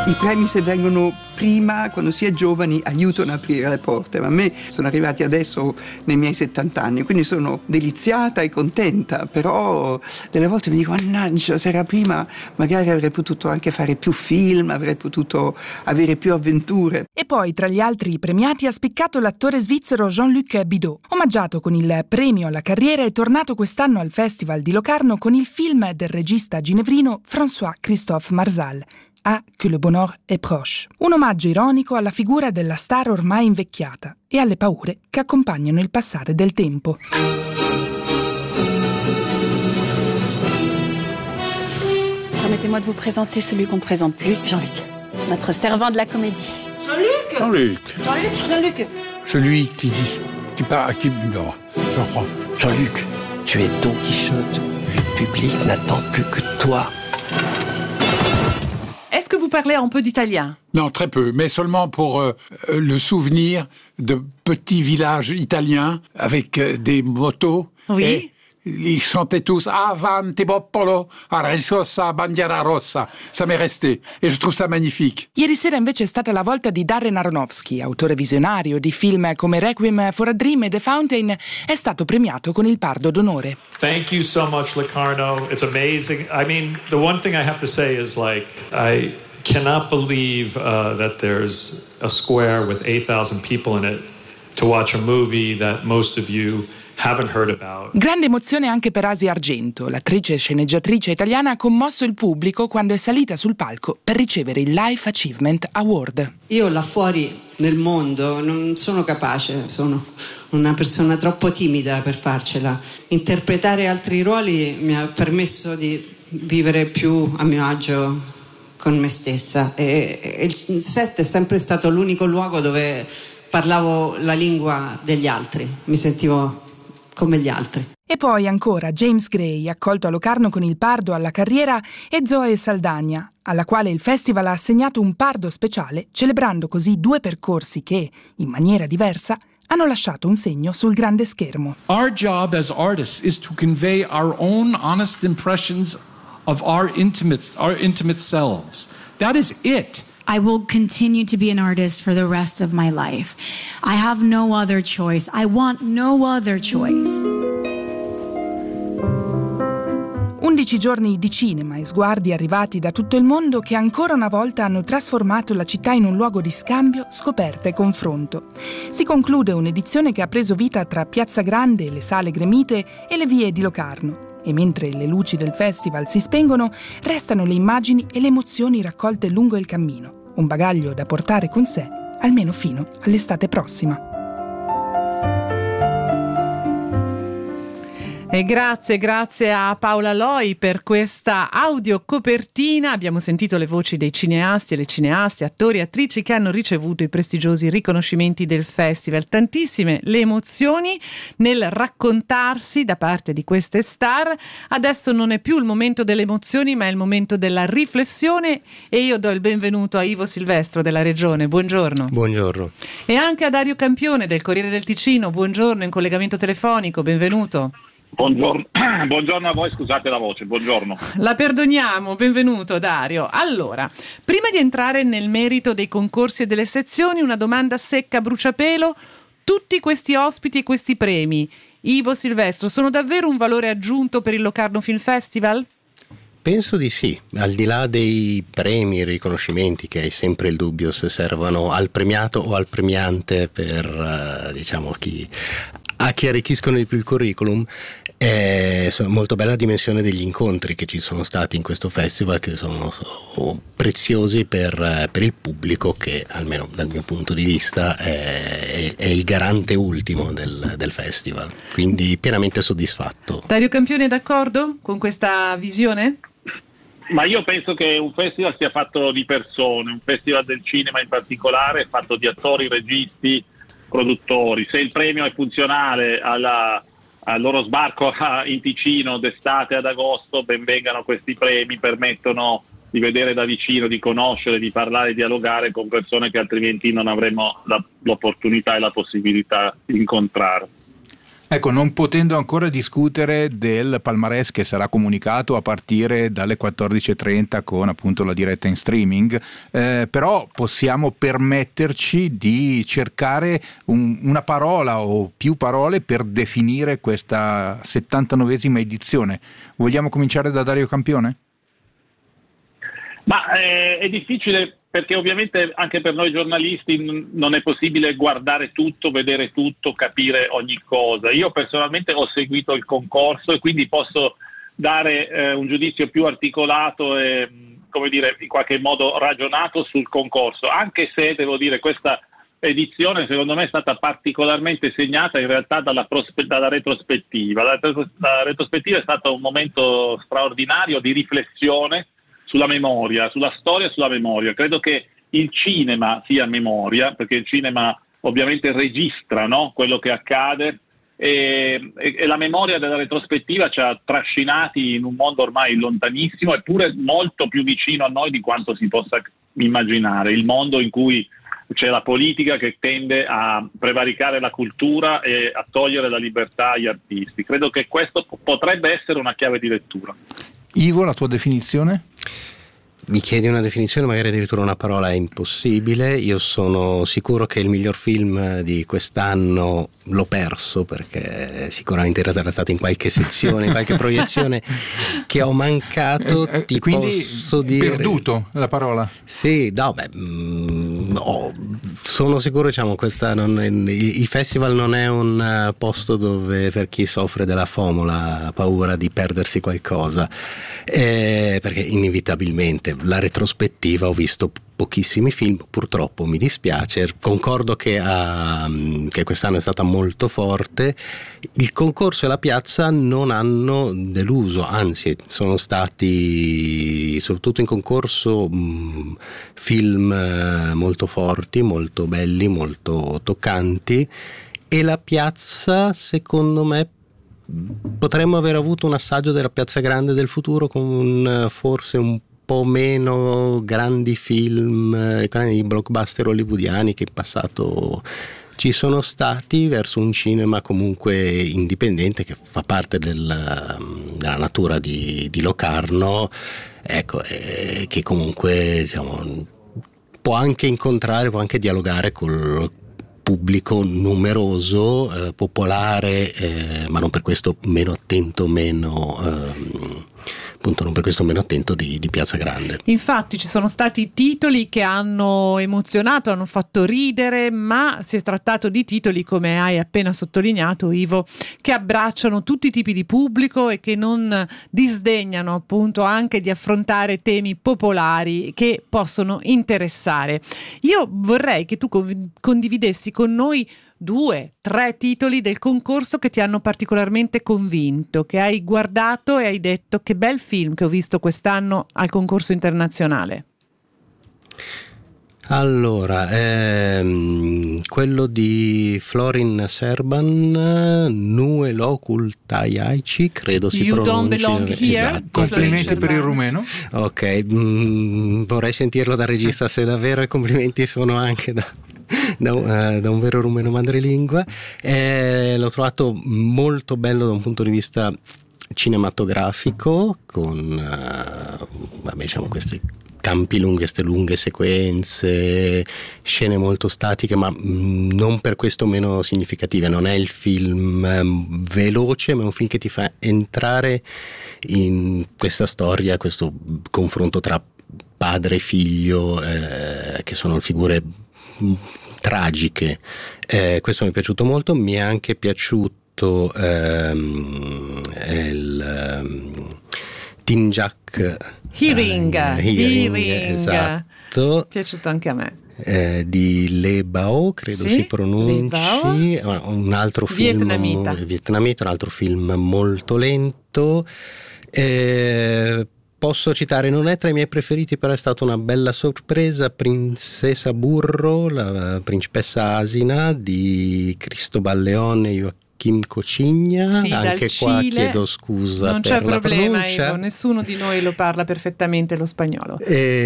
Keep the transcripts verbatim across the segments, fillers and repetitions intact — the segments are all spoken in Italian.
I premi, se vengono prima, quando si è giovani, aiutano ad aprire le porte, ma a me sono arrivati adesso nei miei settanta anni, quindi sono deliziata e contenta, però delle volte mi dico, mannaggia, se era prima magari avrei potuto anche fare più film, avrei potuto avere più avventure. E poi tra gli altri premiati ha spiccato l'attore svizzero Jean-Luc Bidot. Omaggiato con il premio alla carriera, è tornato quest'anno al Festival di Locarno con il film del regista ginevrino François-Christophe Marzal, Ah, que le bonheur est proche. Un omaggio ironico alla figura della star ormai invecchiata e alle paure che accompagnano il passare del tempo. Permettez-moi de vous présenter celui qu'on ne présente plus, Jean-Luc, notre servant de la comédie. Jean-Luc Jean-Luc Jean-Luc Jean-Luc Celui qui dit, qui part, qui... Non, je reprends. Jean-Luc, tu es Don Quichotte. Le public n'attend plus que toi. Est-ce que vous parlez un peu d'italien? Non, très peu, mais seulement pour euh, le souvenir de petits villages italiens avec euh, des motos. Oui. Et ils chantaient tous Avanti popolo, Aresosa, bandiera rossa. Ça m'est resté et je trouve ça magnifique. Ieri sera invece è stata la volta di Darren Aronofsky, autore visionario di film come Requiem for a Dream e The Fountain. È stato premiato con il Pardo d'Onore. Thank you so much, Locarno. It's amazing. I mean, the one thing I have to say is, like, I cannot believe uh, that there's a square with eight thousand people in it to watch a movie that most of you haven't heard about. Grande emozione anche per Asia Argento. L'attrice e sceneggiatrice italiana ha commosso il pubblico quando è salita sul palco per ricevere il Life Achievement Award. Io là fuori nel mondo non sono capace, sono una persona troppo timida per farcela. Interpretare altri ruoli mi ha permesso di vivere più a mio agio con me stessa, e, e il set è sempre stato l'unico luogo dove parlavo la lingua degli altri, mi sentivo come gli altri. E poi ancora James Gray, accolto a Locarno con il Pardo alla carriera, e Zoe Saldana, alla quale il festival ha assegnato un Pardo speciale, celebrando così due percorsi che, in maniera diversa, hanno lasciato un segno sul grande schermo. Our job as artists is to convey our own honest impressions of our intimate, our intimate selves. That is it. I will continue to be an artist for the rest of my life. I have no other choice. I want no other choice. Undici giorni di cinema e sguardi arrivati da tutto il mondo che ancora una volta hanno trasformato la città in un luogo di scambio, scoperta e confronto. Si conclude un'edizione che ha preso vita tra Piazza Grande, le sale gremite e le vie di Locarno. E mentre le luci del festival si spengono, restano le immagini e le emozioni raccolte lungo il cammino. Un bagaglio da portare con sé, almeno fino all'estate prossima. E grazie, grazie a Paola Loi per questa audio copertina. Abbiamo sentito le voci dei cineasti e le cineaste, attori e attrici che hanno ricevuto i prestigiosi riconoscimenti del festival. Tantissime le emozioni nel raccontarsi da parte di queste star. Adesso non è più il momento delle emozioni, ma è il momento della riflessione, e io do il benvenuto a Ivo Silvestro della Regione. Buongiorno. Buongiorno. E anche a Dario Campione del Corriere del Ticino. Buongiorno, in collegamento telefonico, benvenuto. Buongiorno. Buongiorno a voi, scusate la voce, buongiorno. La perdoniamo, benvenuto Dario. Allora, prima di entrare nel merito dei concorsi e delle sezioni, una domanda secca a bruciapelo: tutti questi ospiti e questi premi, Ivo Silvestro, sono davvero un valore aggiunto per il Locarno Film Festival? Penso di sì, al di là dei premi e riconoscimenti, che è sempre il dubbio se servono al premiato o al premiante per, uh, diciamo, chi, a chi arricchiscono di più il curriculum. È molto bella la dimensione degli incontri che ci sono stati in questo festival, che sono preziosi per, per il pubblico, che almeno dal mio punto di vista è, è il garante ultimo del, del festival, quindi pienamente soddisfatto. Dario Campione, d'accordo con questa visione? Ma io penso che un festival sia fatto di persone, un festival del cinema in particolare è fatto di attori, registi, produttori. Se il premio è funzionale alla al loro sbarco in Ticino d'estate ad agosto, ben vengano questi premi, permettono di vedere da vicino, di conoscere, di parlare, di dialogare con persone che altrimenti non avremmo la, l'opportunità e la possibilità di incontrare. Ecco, non potendo ancora discutere del palmarès che sarà comunicato a partire dalle quattordici e trenta con appunto la diretta in streaming, eh, però possiamo permetterci di cercare un, una parola o più parole per definire questa settantanovesima edizione. Vogliamo cominciare da Dario Campione? Ma eh, è difficile, perché ovviamente anche per noi giornalisti n- non è possibile guardare tutto, vedere tutto, capire ogni cosa. Io personalmente ho seguito il concorso e quindi posso dare eh, un giudizio più articolato e, come dire, in qualche modo ragionato sul concorso, anche se devo dire questa edizione secondo me è stata particolarmente segnata in realtà dalla, prospe- dalla retrospettiva. La, la retrospettiva è stato un momento straordinario di riflessione sulla memoria, sulla storia e sulla memoria. Credo che il cinema sia memoria, perché il cinema ovviamente registra, no? quello che accade e, e, e la memoria della retrospettiva ci ha trascinati in un mondo ormai lontanissimo, eppure molto più vicino a noi di quanto si possa immaginare. Il mondo in cui c'è la politica che tende a prevaricare la cultura e a togliere la libertà agli artisti. Credo che questo potrebbe essere una chiave di lettura. Ivo, la tua definizione? Mi chiedi una definizione, magari addirittura una parola è impossibile. Io sono sicuro che il miglior film di quest'anno l'ho perso, perché sicuramente era stato in qualche sezione, in qualche proiezione che ho mancato. Eh, eh, Ti quindi posso dire perduto la parola? Sì, no, beh, mh, oh, sono sicuro, diciamo, questa non è, il festival non è un posto dove per chi soffre della FOMO, la paura di perdersi qualcosa, eh, perché inevitabilmente la retrospettiva ho visto pochissimi film, purtroppo mi dispiace, concordo che, ha, che quest'anno è stata molto forte. Il concorso e la piazza non hanno deluso, anzi sono stati soprattutto in concorso mh, film molto forti, molto belli, molto toccanti, e la piazza secondo me potremmo aver avuto un assaggio della piazza grande del futuro, con un, forse un po' meno grandi film, grandi blockbuster hollywoodiani che in passato ci sono stati, verso un cinema comunque indipendente che fa parte del, della natura di, di Locarno, ecco, eh, che comunque, diciamo, può anche incontrare, può anche dialogare col pubblico numeroso, eh, popolare, eh, ma non per questo meno attento, meno ehm, appunto non per questo meno attento di, di Piazza Grande. Infatti ci sono stati titoli che hanno emozionato, hanno fatto ridere, ma si è trattato di titoli, come hai appena sottolineato Ivo, che abbracciano tutti i tipi di pubblico e che non disdegnano appunto anche di affrontare temi popolari che possono interessare. Io vorrei che tu condividessi con noi due, tre titoli del concorso che ti hanno particolarmente convinto, che hai guardato e hai detto: che bel film che ho visto quest'anno al concorso internazionale. Allora, ehm, quello di Florin Serban, Nue locul taiaici, credo si You pronunci. don't belong here. Esatto. Complimenti per il rumeno. Ok, mm, vorrei sentirlo dal regista se davvero i complimenti sono anche da... Da, uh, da un vero rumeno madrelingua. Eh, l'ho trovato molto bello da un punto di vista cinematografico, con uh, vabbè, diciamo questi campi lunghi, queste lunghe sequenze, scene molto statiche, ma mh, non per questo meno significative. Non è il film um, veloce, ma è un film che ti fa entrare in questa storia, questo confronto tra padre e figlio, eh, che sono figure tragiche. Eh, questo mi è piaciuto molto. Mi è anche piaciuto ehm, il um, Tim Jack Hearing, eh, Hearing. Esatto. È piaciuto anche a me. Eh, di Le Bao, credo sì, si pronunci, un altro film vietnamita. vietnamita, un altro film molto lento. Eh, Posso citare, non è tra i miei preferiti, però è stata una bella sorpresa, Princesa Burro, la principessa asina di Cristobal Leone e Kim Cocigna, sì, anche qua Cile. chiedo scusa non per c'è la problema, pronuncia. Ivo, nessuno di noi lo parla perfettamente lo spagnolo.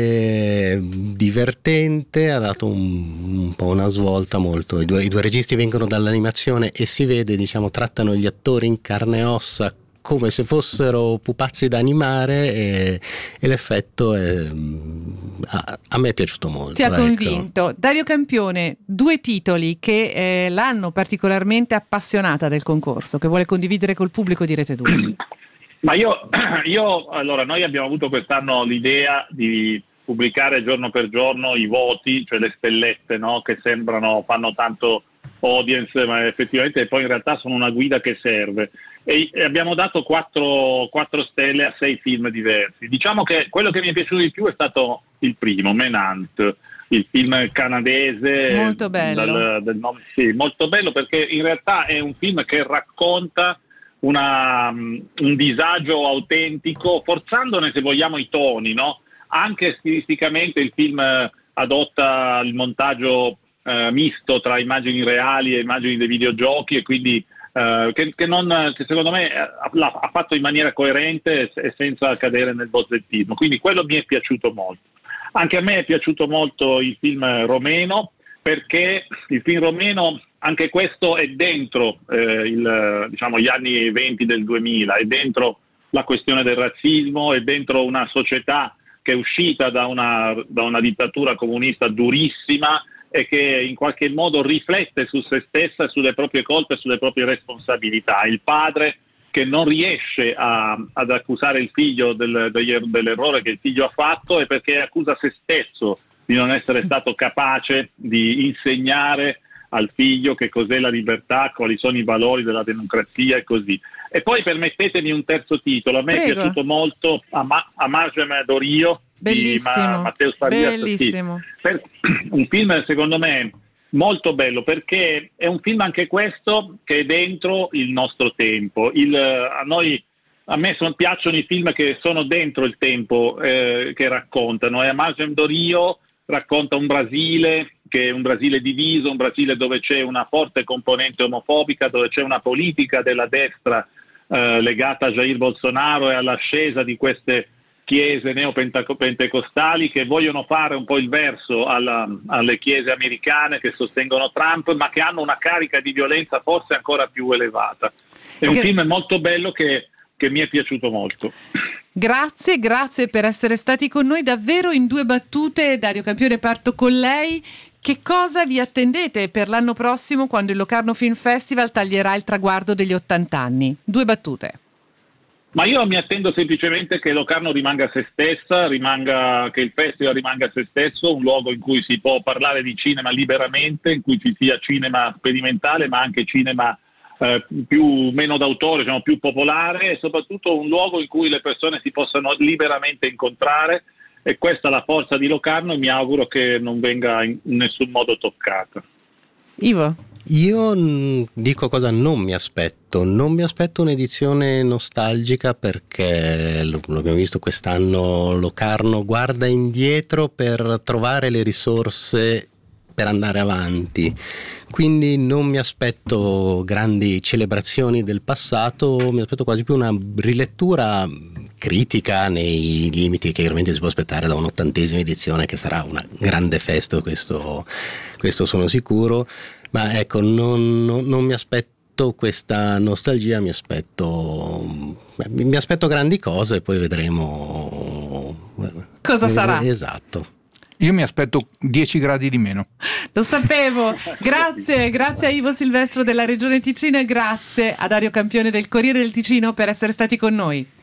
E, divertente, ha dato un, un po' una svolta molto. I due, i due registi vengono dall'animazione e si vede, diciamo, trattano gli attori in carne e ossa come se fossero pupazzi da animare e, e l'effetto è, a, a me è piaciuto molto. Ti ha ecco. convinto. Dario Campione, due titoli che eh, l'hanno particolarmente appassionata del concorso, che vuole condividere col pubblico di Rete due. Ma io, io, allora, noi abbiamo avuto quest'anno l'idea di pubblicare giorno per giorno i voti, cioè le stellette, no? Che sembrano, fanno tanto audience, ma effettivamente poi in realtà sono una guida che serve. E abbiamo dato quattro, quattro stelle a sei film diversi. Diciamo che quello che mi è piaciuto di più è stato il primo, Menant, il film canadese. Molto bello. Dal, del nome, sì, molto bello, perché in realtà è un film che racconta una, un disagio autentico, forzandone, se vogliamo, i toni, no? Anche stilisticamente il film adotta il montaggio eh, misto tra immagini reali e immagini dei videogiochi, e quindi Uh, che, che, non, che secondo me ha, ha fatto in maniera coerente e senza cadere nel bozzettismo, quindi quello mi è piaciuto molto. Anche a me è piaciuto molto il film romeno, perché il film romeno, anche questo è dentro eh, il, diciamo, gli anni venti del duemila, è dentro la questione del razzismo, è dentro una società che è uscita da una, da una dittatura comunista durissima e che in qualche modo riflette su se stessa, sulle proprie colpe e sulle proprie responsabilità. Il padre che non riesce a, ad accusare il figlio del, dell'errore che il figlio ha fatto, è perché accusa se stesso di non essere stato capace di insegnare al figlio che cos'è la libertà, quali sono i valori della democrazia e così. E poi permettetemi un terzo titolo, a me Prego. È piaciuto molto Ama- Amagem Dorio di Ma- Matteo Farias, bellissimo. Sì. Per, un film secondo me molto bello, perché è un film anche questo che è dentro il nostro tempo. Il, a noi a me sono, piacciono i film che sono dentro il tempo, eh, che raccontano, e Amagem Dorio racconta un Brasile che è un Brasile diviso, un Brasile dove c'è una forte componente omofobica, dove c'è una politica della destra eh, legata a Jair Bolsonaro e all'ascesa di queste chiese neopentecostali che vogliono fare un po' il verso alla, alle chiese americane che sostengono Trump, ma che hanno una carica di violenza forse ancora più elevata. È un che... film molto bello che, che mi è piaciuto molto. Grazie, grazie per essere stati con noi. Davvero in due battute, Dario Campione, parto con lei. Che cosa vi attendete per l'anno prossimo, quando il Locarno Film Festival taglierà il traguardo degli ottanta anni? Due battute. Ma io mi attendo semplicemente che Locarno rimanga se stessa, rimanga, che il festival rimanga se stesso, un luogo in cui si può parlare di cinema liberamente, in cui ci sia cinema sperimentale, ma anche cinema eh, più meno d'autore, diciamo, più popolare, e soprattutto un luogo in cui le persone si possano liberamente incontrare. E questa è la forza di Locarno, e mi auguro che non venga in nessun modo toccata. Ivo? Io dico cosa non mi aspetto. Non mi aspetto un'edizione nostalgica, perché l'abbiamo visto quest'anno, Locarno guarda indietro per trovare le risorse per andare avanti. Quindi non mi aspetto grandi celebrazioni del passato, mi aspetto quasi più una rilettura critica nei limiti che chiaramente si può aspettare da un'ottantesima edizione, che sarà una grande festa, questo, questo sono sicuro. Ma ecco, non, non, non mi aspetto questa nostalgia, mi aspetto, mi aspetto grandi cose, e poi vedremo cosa sarà. Esatto. Io mi aspetto dieci gradi di meno. Lo sapevo. Grazie, grazie a Ivo Silvestro della Regione Ticino, e grazie a Dario Campione del Corriere del Ticino per essere stati con noi.